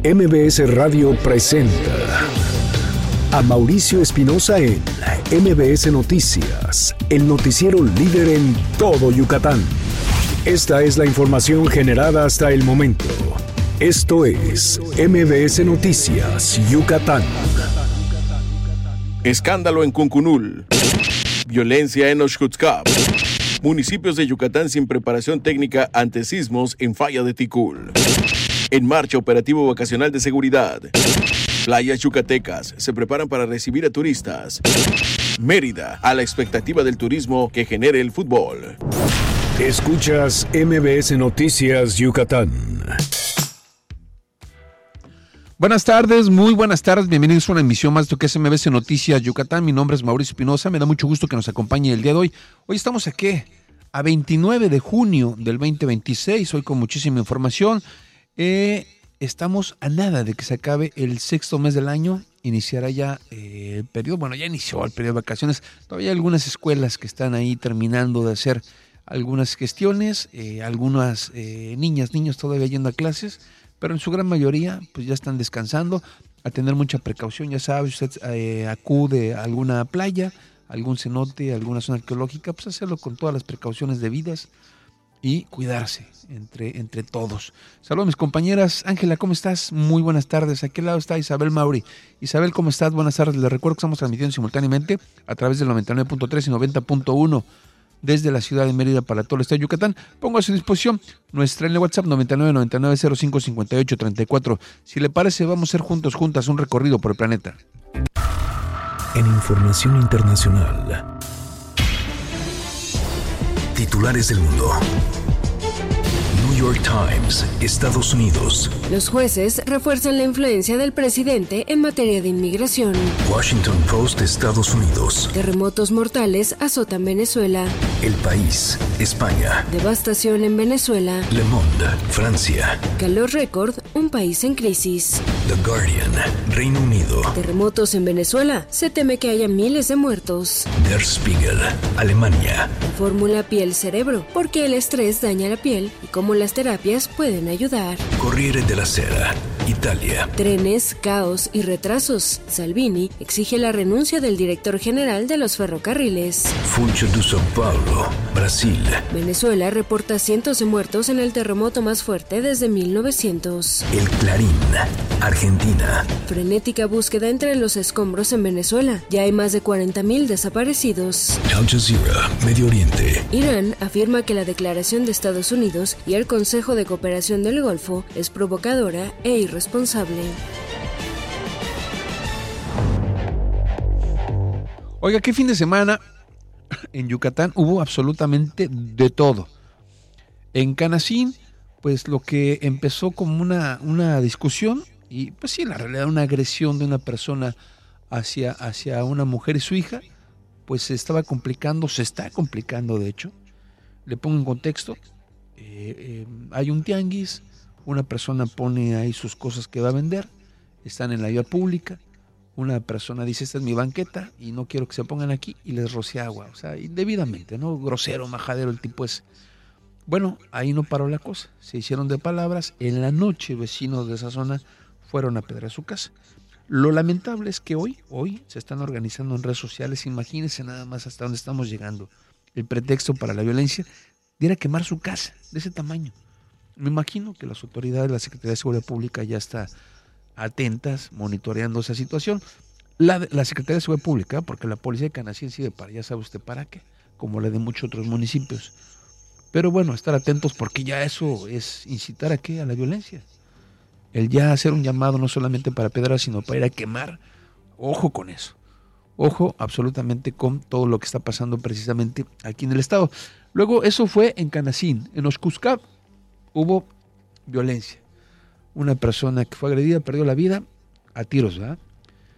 MBS Radio presenta a Mauricio Espinosa en MBS Noticias, el noticiero líder en todo Yucatán. Esta es la información generada hasta el momento. Esto es MBS Noticias, Yucatán. Escándalo en Cuncunul. Violencia en Oxjutzcap. Municipios de Yucatán sin preparación técnica ante sismos en falla de Ticul. En marcha operativo vacacional de seguridad. Playas yucatecas se preparan para recibir a turistas. Mérida, a la expectativa del turismo que genere el fútbol. Escuchas MBS Noticias Yucatán. Buenas tardes, muy buenas tardes, bienvenidos a una emisión más de lo que es MBS Noticias Yucatán. Mi nombre es Mauricio Espinosa, me da mucho gusto que nos acompañe el día de hoy. Hoy estamos aquí a 29 de junio del 2026, hoy con muchísima información. Estamos a nada de que se acabe el sexto mes del año, iniciará ya el periodo, bueno, ya inició el periodo de vacaciones. Todavía hay algunas escuelas que están ahí terminando de hacer algunas gestiones, algunas niños todavía yendo a clases, pero en su gran mayoría pues ya están descansando. A tener mucha precaución, ya sabe, usted acude a alguna playa, algún cenote, alguna zona arqueológica, pues hacerlo con todas las precauciones debidas y cuidarse entre todos. Saludos a mis compañeras. Ángela, ¿cómo estás? Muy buenas tardes. ¿A qué lado está Isabel Mauri? Isabel, ¿cómo estás? Buenas tardes. Les recuerdo que estamos transmitiendo simultáneamente a través del 99.3 y 90.1 desde la ciudad de Mérida para todo el estado de Yucatán. Pongo a su disposición nuestra línea WhatsApp 9999055834. Si le parece, vamos a hacer juntas un recorrido por el planeta. En información internacional, titulares del mundo. New York Times, Estados Unidos. Los jueces refuerzan la influencia del presidente en materia de inmigración. Washington Post, Estados Unidos. Terremotos mortales azotan Venezuela. El País, España. Devastación en Venezuela. Le Monde, Francia. Calor récord, un país en crisis. The Guardian, Reino Unido. Terremotos en Venezuela, se teme que haya miles de muertos. Der Spiegel, Alemania. Fórmula piel-cerebro, porque el estrés daña la piel y cómo las terapias pueden ayudar. Corriere della Sera, Italia. Trenes, caos y retrasos. Salvini exige la renuncia del director general de los ferrocarriles. Funcho de São Paulo, Brasil. Venezuela reporta cientos de muertos en el terremoto más fuerte desde 1900. El Clarín, Argentina. Frenética búsqueda entre los escombros en Venezuela. Ya hay más de 40,000 desaparecidos. Al Jazeera, Medio Oriente. Irán afirma que la declaración de Estados Unidos y el Consejo de Cooperación del Golfo es provocadora e irresponsable. Oiga, ¿qué fin de semana? En Yucatán hubo absolutamente de todo. En Canacín, pues lo que empezó como una discusión, y pues sí, en la realidad una agresión de una persona hacia una mujer y su hija, pues se está complicando de hecho. Le pongo en contexto, hay un tianguis, una persona pone ahí sus cosas que va a vender, están en la vía pública, una persona dice, esta es mi banqueta y no quiero que se pongan aquí, y les rocea agua, o sea, indebidamente, ¿no? Grosero, majadero el tipo es. Bueno, ahí no paró la cosa, se hicieron de palabras. En la noche vecinos de esa zona fueron a apedrear su casa. Lo lamentable es que hoy se están organizando en redes sociales, imagínense nada más hasta dónde estamos llegando. El pretexto para la violencia era quemar su casa, de ese tamaño. Me imagino que las autoridades, la Secretaría de Seguridad Pública ya está atentas, monitoreando esa situación. La Secretaría de Seguridad Pública, porque la policía de Canacín sirve para, ya sabe usted para qué, como la de muchos otros municipios. Pero bueno, estar atentos porque ya eso es incitar a ¿qué? A la violencia. El ya hacer un llamado no solamente para pedrar, sino para ir a quemar. Ojo con eso. Ojo absolutamente con todo lo que está pasando precisamente aquí en el estado. Luego eso fue en Canacín. En Oxjutzcap hubo violencia. Una persona que fue agredida perdió la vida a tiros, ¿verdad?